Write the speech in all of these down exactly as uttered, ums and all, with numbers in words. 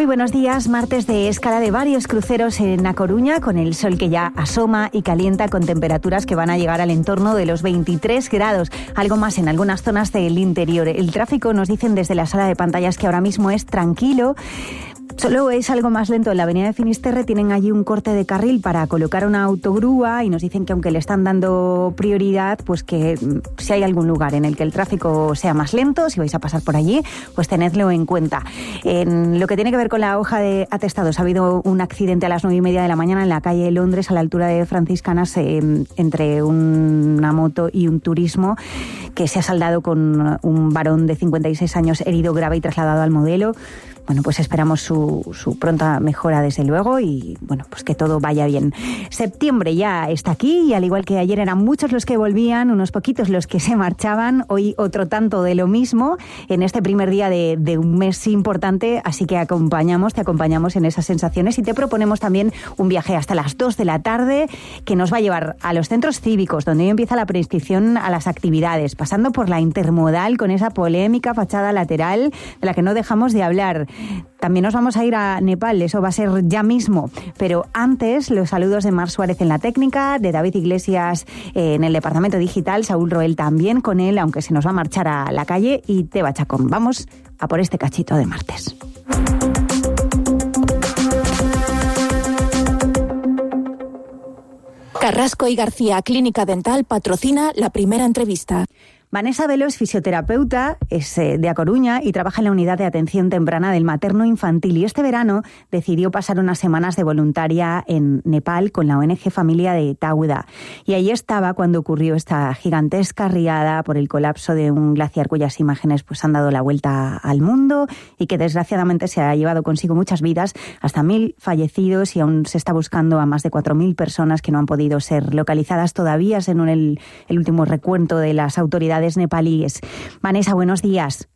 buenos días, martes de escala de varios cruceros en A Coruña, con el sol que ya asoma y calienta, con temperaturas que van a llegar al entorno de los veintitrés grados, algo más en algunas zonas del interior. El tráfico, nos dicen desde la sala de pantallas, que ahora mismo es tranquilo. Solo es algo más lento en la avenida de Finisterre. Tienen allí un corte de carril para colocar una autogrúa y nos dicen que aunque le están dando prioridad, pues que si hay algún lugar en el que el tráfico sea más lento, si vais a pasar por allí, pues tenedlo en cuenta. En lo que tiene que ver con la hoja de atestados, ha habido un accidente a las nueve y media de la mañana en la calle Londres, a la altura de Franciscanas, eh, entre una moto y un turismo, que se ha saldado con un varón de cincuenta y seis años herido grave y trasladado al Modelo. Bueno, pues esperamos su, su pronta mejora, desde luego, y bueno, pues que todo vaya bien. Septiembre ya está aquí y al igual que ayer eran muchos los que volvían, unos poquitos los que se marchaban, hoy otro tanto de lo mismo en este primer día de, de un mes importante, así que acompañamos, te acompañamos en esas sensaciones y te proponemos también un viaje hasta las dos de la tarde que nos va a llevar a los centros cívicos, donde hoy empieza la preinscripción a las actividades, pasando por la intermodal con esa polémica fachada lateral de la que no dejamos de hablar. También nos vamos a ir a Nepal, eso va a ser ya mismo, pero antes los saludos de Mar Suárez en la técnica, de David Iglesias en el departamento digital, Saúl Roel también con él, aunque se nos va a marchar a la calle, y Teba Chacón. Vamos a por este cachito de martes. Carrasco y García Clínica Dental patrocina la primera entrevista. Vanessa Velo es fisioterapeuta, es de A Coruña y trabaja en la unidad de atención temprana del materno infantil, y este verano decidió pasar unas semanas de voluntaria en Nepal con la O N G Familia de Tauda. Y ahí estaba cuando ocurrió esta gigantesca riada por el colapso de un glaciar cuyas imágenes pues han dado la vuelta al mundo y que desgraciadamente se ha llevado consigo muchas vidas, hasta mil fallecidos, y aún se está buscando a más de cuatro mil personas que no han podido ser localizadas todavía, según el, el último recuento de las autoridades nepalíes. Vanessa, buenos días.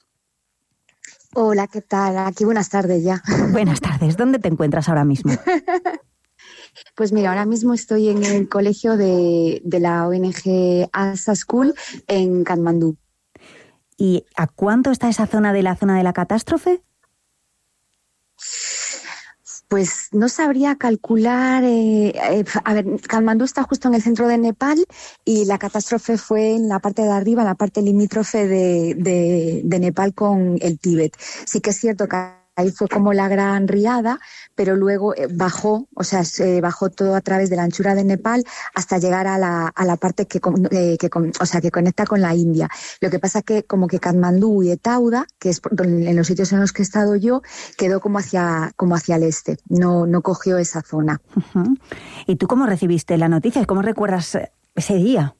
Hola, ¿qué tal? Aquí buenas tardes ya. Buenas tardes. ¿Dónde te encuentras ahora mismo? Pues mira, ahora mismo estoy en el colegio de, de la O N G Asa School en Katmandú. ¿Y a cuánto está esa zona de la zona de la catástrofe? Pues no sabría calcular. Eh, eh, a ver, Katmandú está justo en el centro de Nepal y la catástrofe fue en la parte de arriba, en la parte limítrofe de, de, de Nepal con el Tíbet. Sí que es cierto que ahí fue como la gran riada, pero luego bajó, o sea, se bajó todo a través de la anchura de Nepal hasta llegar a la, a la parte que, eh, que, o sea, que conecta con la India. Lo que pasa que como que Katmandú y Tauda, que es en los sitios en los que he estado yo, quedó como hacia, como hacia el este, no, no cogió esa zona. Uh-huh. ¿Y tú cómo recibiste la noticia? ¿Cómo recuerdas ese día?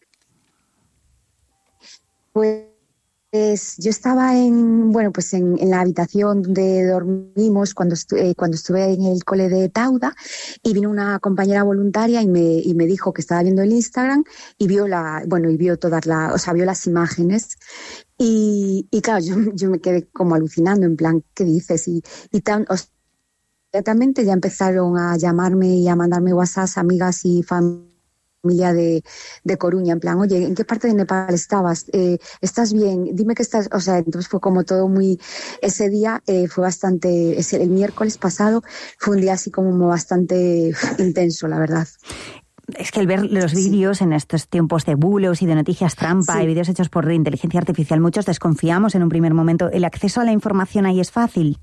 Pues Pues yo estaba en, bueno, pues en, en la habitación donde dormimos cuando, estu- eh, cuando estuve en el cole de Tauda, y vino una compañera voluntaria y me, y me dijo que estaba viendo el Instagram y vio la, bueno, y vio todas las, o sea, vio las imágenes. Y, y claro, yo, yo me quedé como alucinando, en plan, ¿qué dices? Y, y tan, o sea, inmediatamente ya empezaron a llamarme y a mandarme WhatsApp amigas y familiares familia de, de Coruña, en plan, oye, ¿en qué parte de Nepal estabas? Eh, ¿Estás bien? Dime que estás, o sea, entonces fue como todo muy, ese día eh, fue bastante, ese, el miércoles pasado fue un día así como bastante intenso, la verdad. Es que el ver los vídeos sí. en estos tiempos de bulos y de noticias trampa sí. y vídeos hechos por inteligencia artificial, muchos desconfiamos en un primer momento. ¿El acceso a la información ahí es fácil?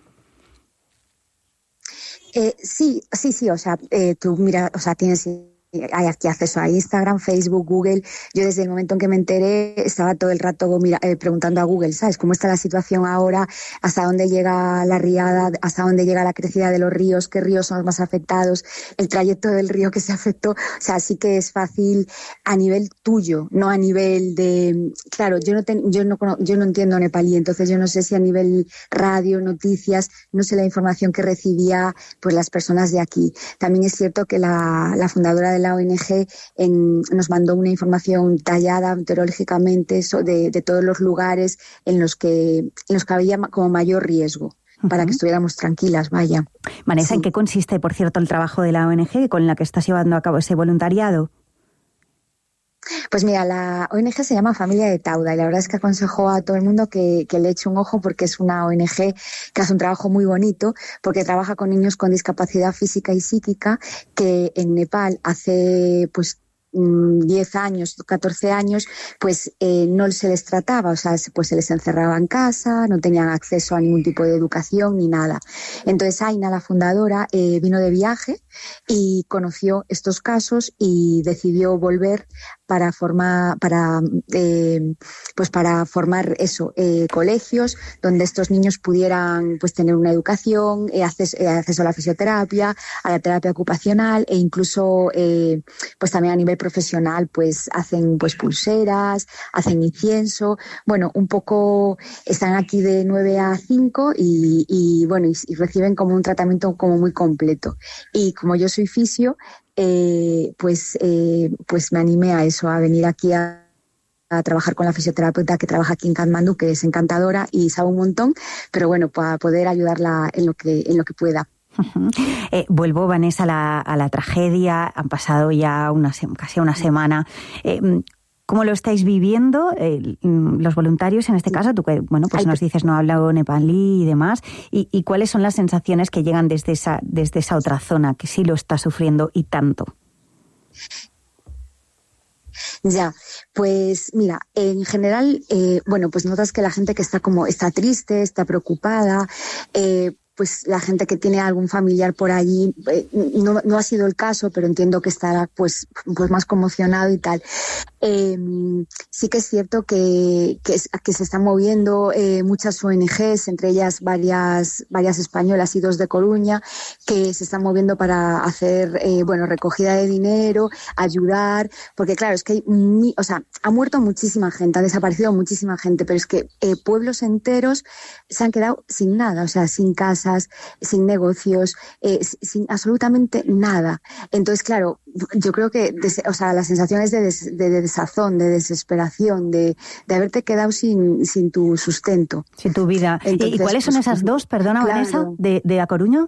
Eh, sí, sí, sí, o sea, eh, tú mira, o sea, tienes... hay aquí acceso a Instagram, Facebook, Google. Yo desde el momento en que me enteré estaba todo el rato mira, eh, preguntando a Google, ¿sabes? ¿Cómo está la situación ahora? ¿Hasta dónde llega la riada? ¿Hasta dónde llega la crecida de los ríos? ¿Qué ríos son los más afectados? El trayecto del río que se afectó. O sea, sí que es fácil a nivel tuyo, no a nivel de... Claro, yo no, ten, yo no, yo no entiendo nepalí, entonces yo no sé si a nivel radio, noticias, no sé la información que recibía pues las personas de aquí. También es cierto que la, la fundadora de la O N G en, nos mandó una información tallada meteorológicamente de, de todos los lugares en los que, en los que había como mayor riesgo, uh-huh. para que estuviéramos tranquilas, vaya. Vanessa, sí. ¿En qué consiste, por cierto, el trabajo de la O N G con la que estás llevando a cabo ese voluntariado? Pues mira, la O N Ge se llama Familia de Tauda y la verdad es que aconsejo a todo el mundo que, que le eche un ojo porque es una O N Ge que hace un trabajo muy bonito porque trabaja con niños con discapacidad física y psíquica que en Nepal hace pues diez años, catorce años, pues eh, no se les trataba, o sea, pues se les encerraba en casa, no tenían acceso a ningún tipo de educación ni nada. Entonces Aina, la fundadora, eh, vino de viaje y conoció estos casos y decidió volver para formar, para, eh, pues para formar eso, eh, colegios donde estos niños pudieran pues tener una educación, eh, acceso, eh, acceso a la fisioterapia, a la terapia ocupacional e incluso eh, pues también a nivel profesional pues hacen pues pulseras, hacen incienso, bueno, un poco están aquí de nueve a cinco y, y bueno, y, y reciben como un tratamiento como muy completo. Y como yo soy fisio, eh, pues, eh, pues me animé a eso, a venir aquí a a trabajar con la fisioterapeuta que trabaja aquí en Katmandú, que es encantadora y sabe un montón, pero bueno, para poder ayudarla en lo que, en lo que pueda. Uh-huh. Eh, vuelvo, Vanessa, a la, a la tragedia. Han pasado ya una, casi una semana. Eh, ¿Cómo lo estáis viviendo eh, los voluntarios en este caso? Tú que, bueno, pues nos dices no hablo nepalí y demás. ¿Y, y cuáles son las sensaciones que llegan desde esa, desde esa otra zona que sí lo está sufriendo y tanto? Ya, pues mira, en general, eh, bueno, pues notas que la gente que está como, está triste, está preocupada, eh, pues la gente que tiene algún familiar por allí, eh, no, no ha sido el caso, pero entiendo que estará pues, pues más conmocionado y tal. Eh, sí que es cierto que, que, que se están moviendo eh, muchas O N Ges, entre ellas varias, varias españolas y dos de Coruña, que se están moviendo para hacer, eh, bueno, recogida de dinero, ayudar, porque claro, es que hay, mi, o sea, ha muerto muchísima gente, ha desaparecido muchísima gente, pero es que eh, pueblos enteros se han quedado sin nada, o sea, sin casas, sin negocios, eh, sin absolutamente nada. Entonces, claro, yo creo que, des, o sea, las sensaciones de, des, de, de desazón, de desesperación, de, de haberte quedado sin, sin tu sustento. Sin tu vida. Entonces, ¿y cuáles son pues, esas dos, perdona, claro. Vanessa, de, de A Coruña?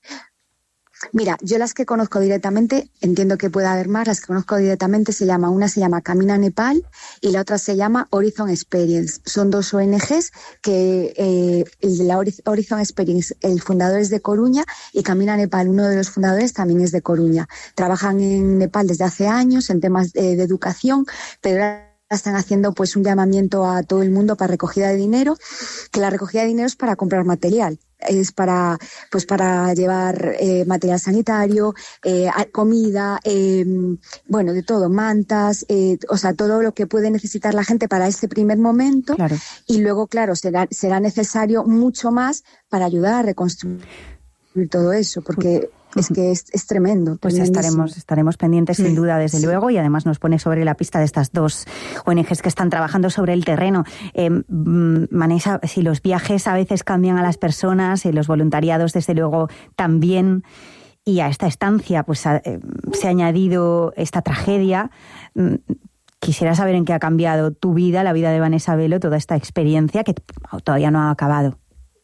Mira, yo las que conozco directamente, entiendo que pueda haber más, las que conozco directamente se llama, una se llama Camina Nepal y la otra se llama Horizon Experience. Son dos O N Ges que eh, el de la Horizon Experience, el fundador es de Coruña y Camina Nepal, uno de los fundadores también es de Coruña. Trabajan en Nepal desde hace años en temas eh, de educación, pero ahora están haciendo pues un llamamiento a todo el mundo para recogida de dinero, que la recogida de dinero es para comprar material. Es para pues para llevar eh, material sanitario, eh, comida, eh, bueno, de todo, mantas, eh, o sea, todo lo que puede necesitar la gente para este primer momento. Claro. Y luego, claro, será, será necesario mucho más para ayudar a reconstruir todo eso, porque es que es, es tremendo. Pues estaremos, estaremos pendientes sin duda, desde sí. luego, y además nos pone sobre la pista de estas dos O N Ges que están trabajando sobre el terreno. Eh, Vanessa, si los viajes a veces cambian a las personas, y los voluntariados desde luego también, y a esta estancia pues a, eh, se ha añadido esta tragedia. Quisiera saber en qué ha cambiado tu vida, la vida de Vanessa Velo, toda esta experiencia que todavía no ha acabado.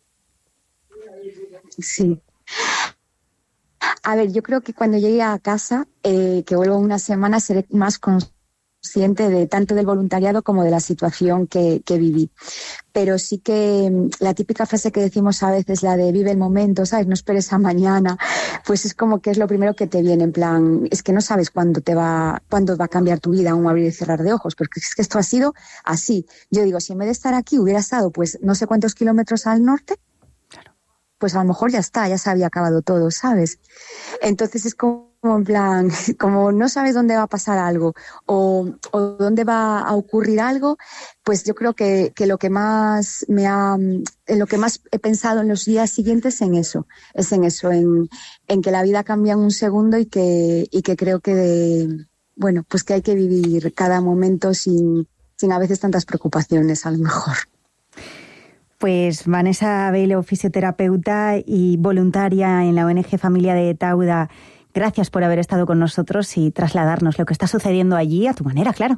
Sí. A ver, yo creo que cuando llegue a casa, eh, que vuelvo una semana, seré más consciente de tanto del voluntariado como de la situación que, que viví. Pero sí que la típica frase que decimos a veces, la de vive el momento, ¿sabes? No esperes a mañana, pues es como que es lo primero que te viene, en plan, es que no sabes cuándo te va, cuándo va a cambiar tu vida, un abrir y cerrar de ojos, porque es que esto ha sido así. Yo digo, si en vez de estar aquí hubiera estado, pues no sé cuántos kilómetros al norte, pues a lo mejor ya está, ya se había acabado todo, ¿sabes? Entonces es como en plan, como no sabes dónde va a pasar algo o, o dónde va a ocurrir algo, pues yo creo que, que lo que más me ha, en lo que más he pensado en los días siguientes en eso, es en eso, en, en que la vida cambia en un segundo y que, y que creo que, de, bueno, pues que hay que vivir cada momento sin, sin a veces tantas preocupaciones, a lo mejor. Pues Vanessa Velo, fisioterapeuta y voluntaria en la O N Ge Familia de Tauda, gracias por haber estado con nosotros y trasladarnos lo que está sucediendo allí a tu manera, claro.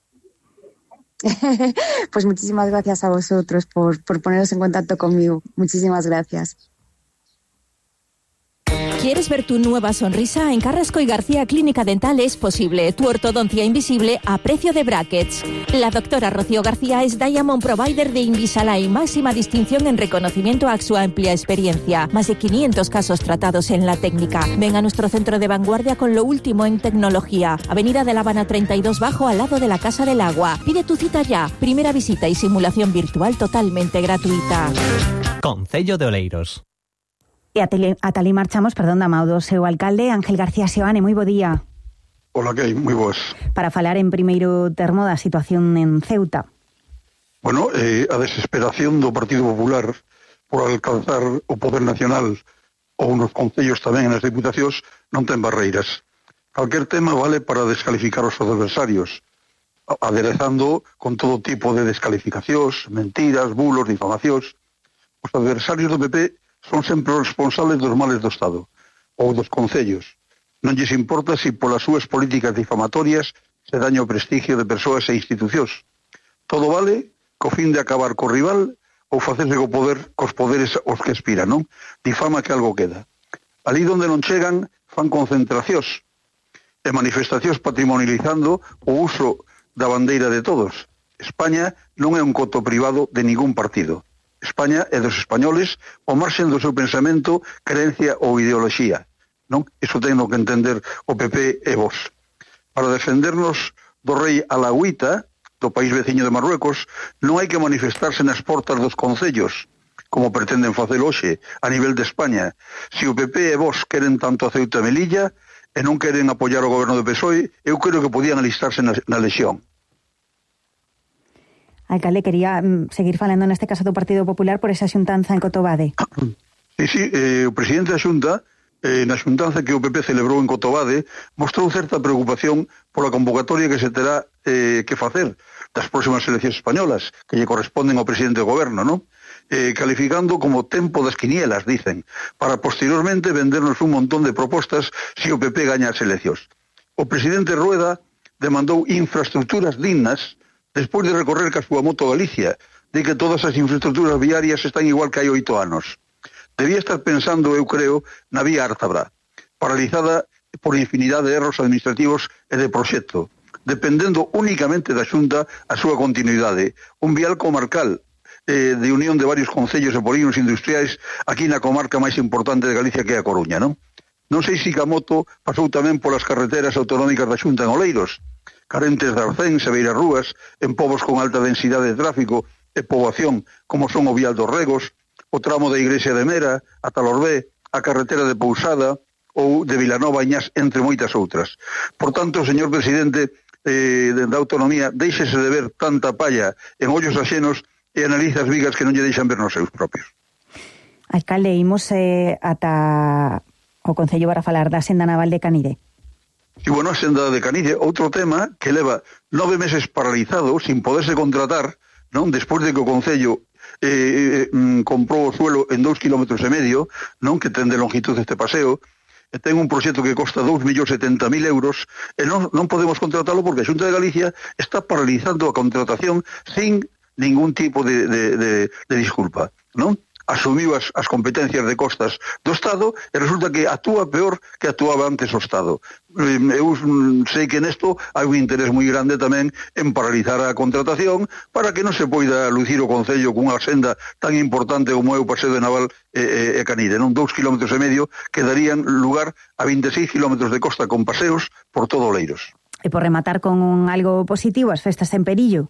Pues muchísimas gracias a vosotros por, por poneros en contacto conmigo. Muchísimas gracias. ¿Quieres ver tu nueva sonrisa? En Carrasco y García Clínica Dental es posible. Tu ortodoncia invisible a precio de brackets. La doctora Rocío García es Diamond Provider de Invisalign, máxima distinción en reconocimiento a su amplia experiencia. Más de quinientos casos tratados en la técnica. Ven a nuestro centro de vanguardia con lo último en tecnología. Avenida de La Habana treinta y dos Bajo, al lado de la Casa del Agua. Pide tu cita ya. Primera visita y simulación virtual totalmente gratuita. Concello de Oleiros. E a, tele, a tali marchamos, perdón, da mao do seu alcalde, Ángel García Seoane. Moi bo día. Hola, que hai? Moi boas. Para falar en primeiro termo da situación en Ceuta. Bueno, eh, a desesperación do Partido Popular por alcanzar o poder nacional ou nos concellos tamén nas diputacións non ten barreiras. Calquer tema vale para descalificar os adversarios, aderezando con todo tipo de descalificacións, mentiras, bulos, difamacións. Os adversarios do P P son sempre os responsables dos males do Estado ou dos concellos. Non lles importa se polas súas políticas difamatorias se daña o prestigio de persoas e institucións. Todo vale co fin de acabar co rival ou facerse co poder cos poderes aos que aspira, non? Difama que algo queda. Ali onde non chegan, fan concentracións e manifestacións patrimonializando o uso da bandeira de todos. España non é un coto privado de ningún partido. España é dos españoles ao marxen do seu pensamento, creencia ou ideoloxía, non? Iso ten que entender o P P e vos. Para defendernos do rei alagüita, do país veciño de Marruecos, non hai que manifestarse nas portas dos concellos, como pretenden facer hoxe, a nivel de España. Se o P P e vos queren tanto a Ceuta e Melilla, e non queren apoiar o goberno do P S O E, eu creo que podían alistarse na, na lexión. Alcalde, quería mm, seguir falando neste caso do Partido Popular por esa xuntanza en Cotobade. Sí, sí, eh, o presidente da Xunta, eh, na xuntanza que o P P celebrou en Cotobade, mostrou certa preocupación pola convocatoria que se terá eh, que facer das próximas eleccións españolas, que lle corresponden ao presidente do goberno, non? Eh, calificando como tempo das quinielas, dicen, para posteriormente vendernos un montón de propostas se o P P gaña as eleccións. O presidente Rueda demandou infraestructuras dignas despois de recorrer ca súa moto Galicia, de que todas as infraestructuras viarias están igual que hai oito anos. Debía estar pensando, eu creo, na vía Ártabra, paralizada por infinidade de erros administrativos e de proxecto, dependendo únicamente da Xunta a súa continuidade. Un vial comarcal eh, de unión de varios concellos e polígonos industriais aquí na comarca máis importante de Galicia, que é a Coruña, non? Non sei se Camoto pasou tamén polas carreteras autonómicas da Xunta en Oleiros, carentes de arcéns e beirarrúas, en povos con alta densidade de tráfico e poboación, como son o vial dos Regos, o tramo da Igrexa de Mera, a Talorbé, a carretera de Pousada ou de Vilanova Iñás, entre moitas outras. Por tanto, señor presidente eh, da Autonomía, déixese de ver tanta palla en ollos axenos e analiza as vigas que non lle deixan ver nos seus propios. Alcalde, imos eh, ata o Concello para falar da senda naval de Canide. E, bueno, a senda de Canide, outro tema que leva nove meses paralizado, sin poderse contratar, non? Despois de que o Concello eh, eh, comprou o suelo en dous kilómetros e medio, non? Que ten de longitud este paseo, e ten un proxecto que costa dous millóns setenta mil euros, e non, non podemos contratalo porque a Xunta de Galicia está paralizando a contratación sin ningún tipo de, de, de, de disculpa, non? Asumiu as, as competencias de costas do Estado e resulta que actúa peor que actuaba antes o Estado. Eu sei que nesto hai un interés moi grande tamén en paralizar a contratación para que non se poida lucir o Concello cunha senda tan importante como é o Paseo de Naval e, e, e Canide, non? Dous kilómetros e medio que darían lugar a veintiséis kilómetros de costa con paseos por todo Oleiros. E por rematar con un algo positivo, as festas en Perillo.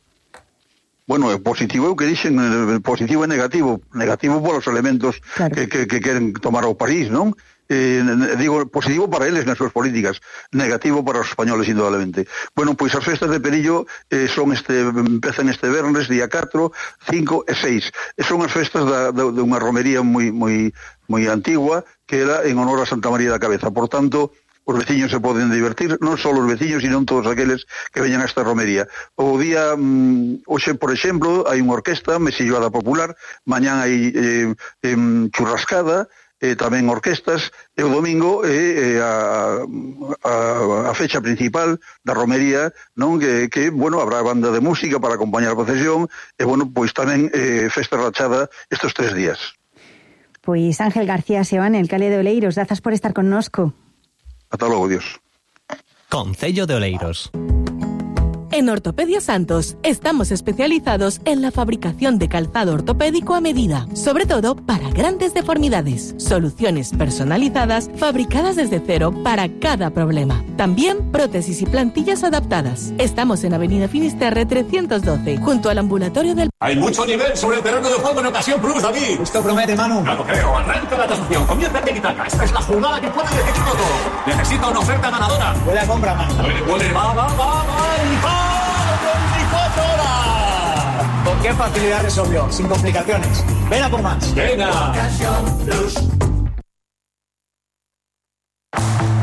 Bueno, positivo é o que dixen, positivo e negativo. Negativo polos elementos claro. que, que, que queren tomar ao país, non? Eh, digo, positivo para eles nas súas políticas, negativo para os españoles, indudablemente. Bueno, pois as festas de Perillo eh, son este, empezan este vernes, día catro, cinco e seis. E son as festas da, da, de unha romería moi, moi, moi antigua, que era en honor a Santa María da Cabeza. Por tanto, os veciños se poden divertir, non só os veciños, sino todos aqueles que veñan a esta romería. O día, mm, hoxe, por exemplo, hai unha orquesta, mesilloada popular, mañán hai eh, eh, churrascada, eh, tamén orquestas, e o domingo é eh, a, a, a fecha principal da romería, non? Que, que, bueno, habrá banda de música para acompañar a procesión, e, bueno, pois tamén eh, festa rachada estes tres días. Pues Ángel García Sebán, el alcalde de Oleiros, gracias por estar con nosco. Hasta luego, Dios. Concello de Oleiros. En Ortopedia Santos estamos especializados en la fabricación de calzado ortopédico a medida, sobre todo para grandes deformidades. Soluciones personalizadas fabricadas desde cero para cada problema. También prótesis y plantillas adaptadas. Estamos en Avenida Finisterre trescientos doce, junto al ambulatorio del... Hay mucho nivel sobre el terreno de juego en Ocasión Plus, David. Esto promete, Manu. No lo creo. Arranca la tasación. Comienza el Tiki-Taka. Esta es la jugada que puede decidirlo todo. Necesito una oferta ganadora. Buena compra, Manu. Puede, puede. Va, va, va, va. Y va. veinticuatro horas. ¿Con qué facilidad resolvió? Sin complicaciones. Ven a por más. Venga. Ocasión Plus.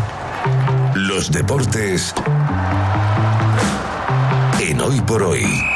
Los deportes en Hoy por Hoy.